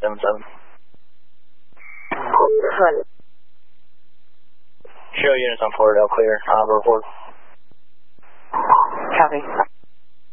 77. Good. Show units on Florida, clear. Report. Copy.